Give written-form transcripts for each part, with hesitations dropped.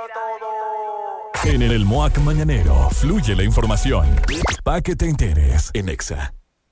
En el MOAC Mañanero fluye la información. Pa' que te enteres en Exa.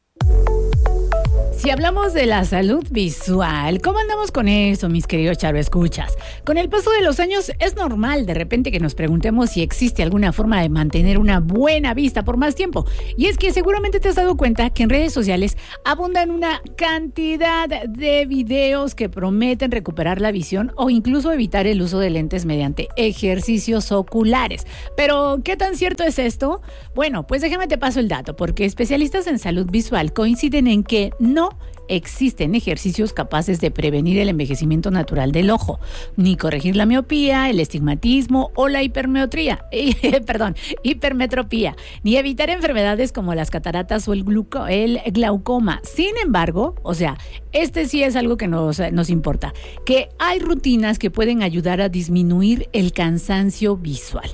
Si hablamos de la salud visual, ¿cómo andamos con eso, mis queridos charvescuchas? Con el paso de los años es normal de repente que nos preguntemos si existe alguna forma de mantener una buena vista por más tiempo. Y es que seguramente te has dado cuenta que en redes sociales abundan una cantidad de videos que prometen recuperar la visión o incluso evitar el uso de lentes mediante ejercicios oculares. Pero, ¿qué tan cierto es esto? Bueno, pues déjame te paso el dato, porque especialistas en salud visual coinciden en que no existen ejercicios capaces de prevenir el envejecimiento natural del ojo, ni corregir la miopía, el estigmatismo o la hipermetropía, ni evitar enfermedades como las cataratas o el glaucoma. Sin embargo, este sí es algo que nos importa, que hay rutinas que pueden ayudar a disminuir el cansancio visual,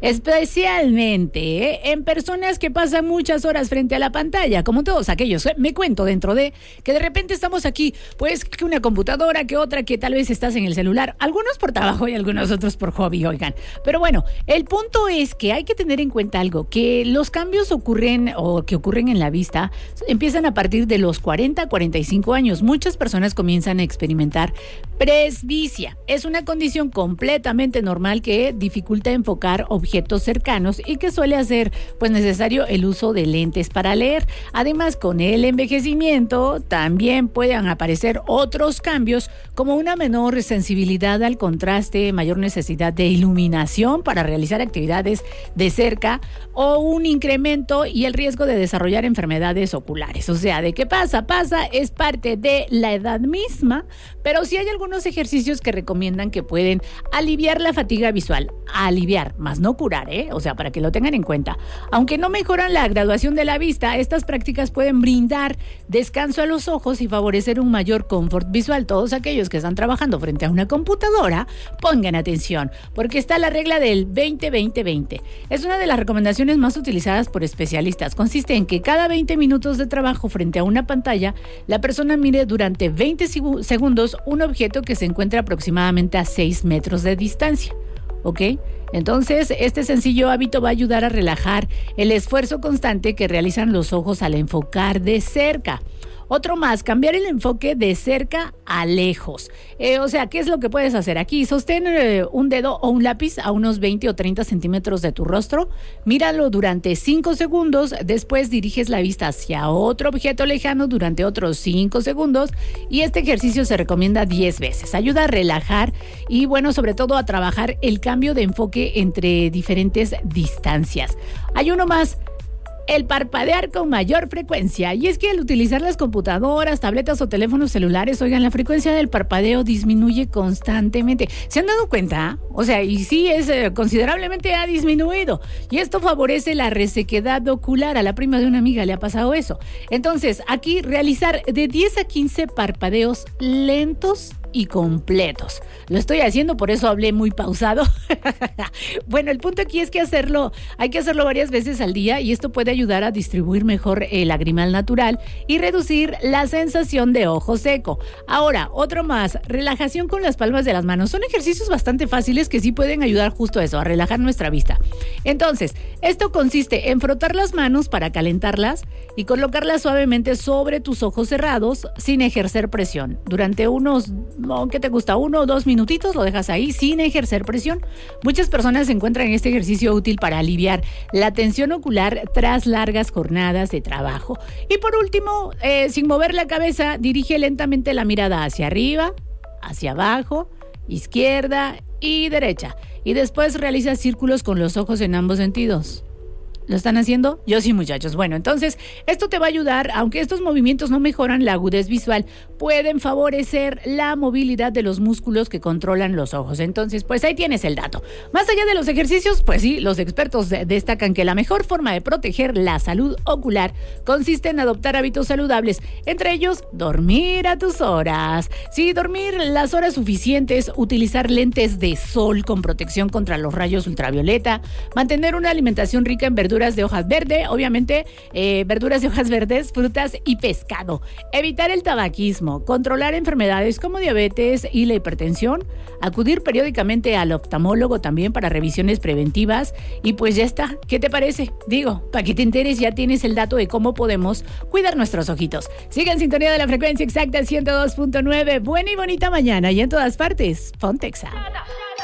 especialmente en personas que pasan muchas horas frente a la pantalla, como todos aquellos, me cuento dentro de que de repente estamos aquí, pues que una computadora, que otra, que tal vez estás en el celular, algunos por trabajo y algunos otros por hobby, oigan. Pero bueno, el punto es que hay que tener en cuenta algo, que los cambios ocurren en la vista empiezan a partir de los 40 a 45 años. Muchas personas comienzan a experimentar presbicia. Es una condición completamente normal que dificulta enfocar objetos cercanos y que suele hacer pues necesario el uso de lentes para leer. Además, con el envejecimiento también pueden aparecer otros cambios como una menor sensibilidad al contraste, mayor necesidad de iluminación para realizar actividades de cerca o un incremento y el riesgo de desarrollar enfermedades oculares. O sea, ¿de qué pasa? Es parte de la edad misma, pero sí hay algunos ejercicios que recomiendan que pueden aliviar la fatiga visual, aliviar, más no curar, o sea, para que lo tengan en cuenta. Aunque no mejoran la graduación de la vista, estas prácticas pueden brindar descanso a los ojos y favorecer un mayor confort visual. Todos aquellos que están trabajando frente a una computadora, pongan atención, porque está la regla del 20-20-20. Es una de las recomendaciones más utilizadas por especialistas. Consiste en que cada 20 minutos de trabajo frente a una pantalla, la persona mire durante 20 segundos un objeto que se encuentra aproximadamente a 6 metros de distancia. ¿Ok? Entonces, este sencillo hábito va a ayudar a relajar el esfuerzo constante que realizan los ojos al enfocar de cerca. Otro más, cambiar el enfoque de cerca a lejos. ¿Qué es lo que puedes hacer aquí? Sostén un dedo o un lápiz a unos 20 o 30 centímetros de tu rostro, míralo durante 5 segundos, después diriges la vista hacia otro objeto lejano durante otros 5 segundos y este ejercicio se recomienda 10 veces. Ayuda a relajar y, sobre todo a trabajar el cambio de enfoque entre diferentes distancias. Hay uno más. El parpadear con mayor frecuencia. Y es que al utilizar las computadoras, tabletas o teléfonos celulares, la frecuencia del parpadeo disminuye constantemente. ¿Se han dado cuenta? Y sí, considerablemente ha disminuido. Y esto favorece la resequedad ocular. A la prima de una amiga le ha pasado eso. Entonces, aquí realizar de 10 a 15 parpadeos lentos y completos. Lo estoy haciendo, por eso hablé muy pausado. Bueno, el punto aquí es que hay que hacerlo varias veces al día y esto puede ayudar a distribuir mejor el lagrimal natural y reducir la sensación de ojo seco. Ahora, otro más, relajación con las palmas de las manos. Son ejercicios bastante fáciles que sí pueden ayudar justo a eso, a relajar nuestra vista. Entonces, esto consiste en frotar las manos para calentarlas y colocarlas suavemente sobre tus ojos cerrados sin ejercer presión. Durante unos, ¿qué te gusta? 1 o 2 minutitos lo dejas ahí sin ejercer presión. Muchas personas encuentran este ejercicio útil para aliviar la tensión ocular tras largas jornadas de trabajo. Y por último, sin mover la cabeza, dirige lentamente la mirada hacia arriba, hacia abajo, izquierda y derecha. Y después realiza círculos con los ojos en ambos sentidos. ¿Lo están haciendo? Yo sí, muchachos. Bueno, entonces, esto te va a ayudar, aunque estos movimientos no mejoran la agudez visual, pueden favorecer la movilidad de los músculos que controlan los ojos. Entonces, pues ahí tienes el dato. Más allá de los ejercicios, pues sí, los expertos destacan que la mejor forma de proteger la salud ocular consiste en adoptar hábitos saludables, entre ellos, dormir a tus horas. Sí, dormir las horas suficientes, utilizar lentes de sol con protección contra los rayos ultravioleta, mantener una alimentación rica en verduras verduras de hojas verdes, obviamente verduras de hojas verdes, frutas y pescado. Evitar el tabaquismo, controlar enfermedades como diabetes y la hipertensión, acudir periódicamente al oftalmólogo también para revisiones preventivas y pues ya está. ¿Qué te parece? Digo, para que te enteres ya tienes el dato de cómo podemos cuidar nuestros ojitos. Siga en sintonía de la frecuencia exacta 102.9. Buena y bonita mañana y en todas partes. Pontexa.